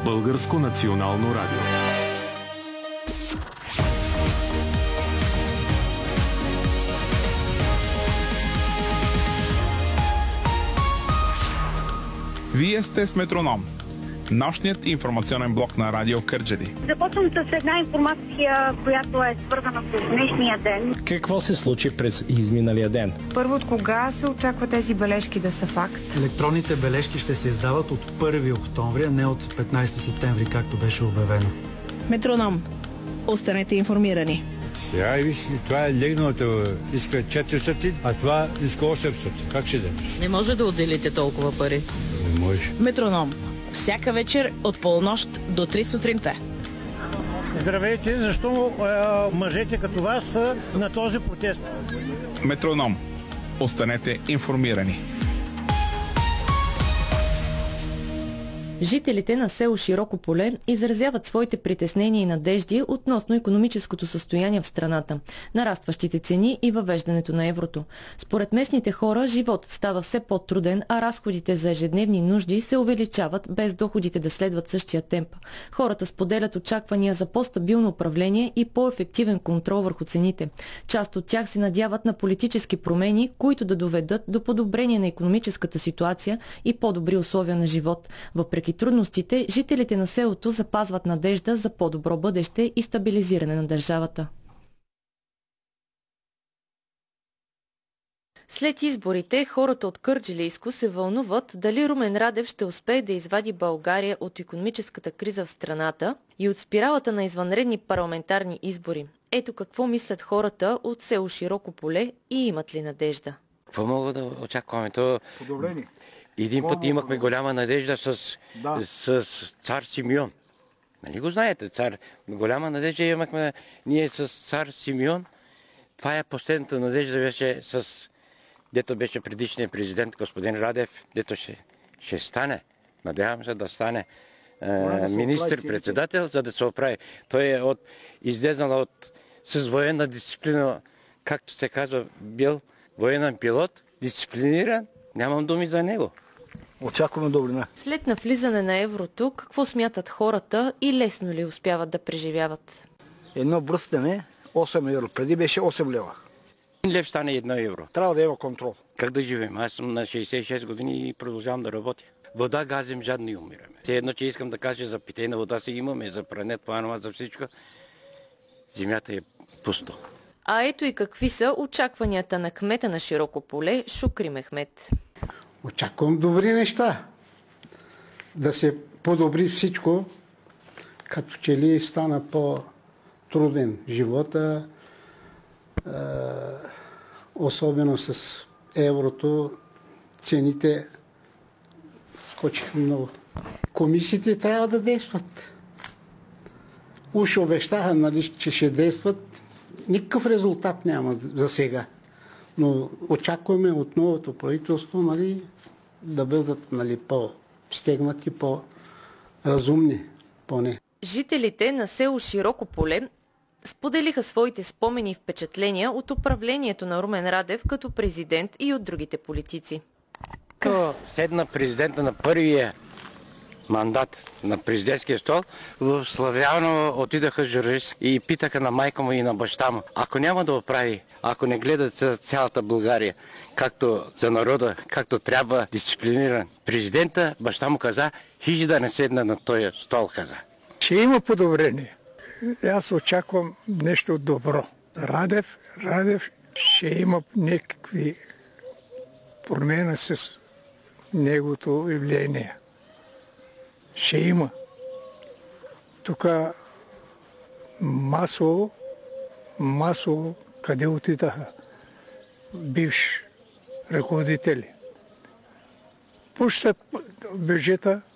Българско национално радио. Вие сте с Метроном, нощният информационен блок на Радио Кърджали. Започвам с една информация, която е свързана с днешния ден. Какво се случи през изминалия ден? Първо, от кога се очаква тези бележки да са факт? Електронните бележки ще се издават от 1 октомври, а не от 15 септември, както беше обявено. Метроном. Останете информирани. Сега виж, това е легналото. Иска 400, а това иска 800. Как ще вземеш? Не може да отделите толкова пари. Не може. Метроном. Всяка вечер от полунощ до 3 сутринта. Здравейте, защо мъжете като вас са на този протест? Метроном. Останете информирани. Жителите на село Широко поле изразяват своите притеснения и надежди относно икономическото състояние в страната, нарастващите цени и въвеждането на еврото. Според местните хора, животът става все по-труден, а разходите за ежедневни нужди се увеличават, без доходите да следват същия темп. Хората споделят очаквания за по-стабилно управление и по-ефективен контрол върху цените. Част от тях се надяват на политически промени, които да доведат до подобрение на икономическата ситуация и по-добри условия на живот. Въпреки трудностите, жителите на селото запазват надежда за по-добро бъдеще и стабилизиране на държавата. След изборите, хората от Кърджалийско се вълнуват дали Румен Радев ще успее да извади България от икономическата криза в страната и от спиралата на извънредни парламентарни избори. Ето какво мислят хората от село Широко поле и имат ли надежда. Какво мога да очакваме? Подобрение. Един път имахме голяма надежда с цар Симеон. Нали го знаете, цар? Голяма надежда имахме ние с цар Симеон. Това е последната надежда беше дето беше предишният президент, господин Радев, дето ще стане. Надявам се да стане министър-председател, за да се оправи. Той е излезнал с военна дисциплина, както се казва, бил военен пилот, дисциплиниран. Нямам думи за него. Очакваме добрина. След навлизане на еврото, какво смятат хората и лесно ли успяват да преживяват? Едно бръстане 8 евро. Преди беше 8 лева. Лев стане 1 евро. Трябва да има контрол. Как да живеем? Аз съм на 66 години и продължавам да работя. Вода газим, жадни умираме. Едно, че искам да кажа, за питейна вода си имаме, за пране, планова, за всичко. Земята е пусто. А ето и какви са очакванията на кмета на Широко поле Шукри Мехмет. Очаквам добри неща. Да се подобри всичко, като че ли стана по-труден живота, особено с еврото, цените скочиха много. Комисиите трябва да действат. Уж обещаха, нали, че ще действат. Никакъв резултат няма за сега. Но очакваме от новото правителство, нали, да бъдат, нали, по-стегнати, по-разумни поне. Жителите на село Широко поле споделиха своите спомени и впечатления от управлението на Румен Радев като президент и от другите политици. Седна президента на първия мандат на президентския стол, в Славяно отидаха журналисти и питаха на майка му и на баща му. Ако няма да оправи, ако не гледат за цялата България, както за народа, както трябва дисциплиниран президента, баща му каза, хижи да не седна на този стол, каза. Ще има подобрение. Аз очаквам нещо добро. Радев ще има някакви промени с неговото явление. Ще има. Тук масово, къде отидаха бивши ръководители. Пущат бюджета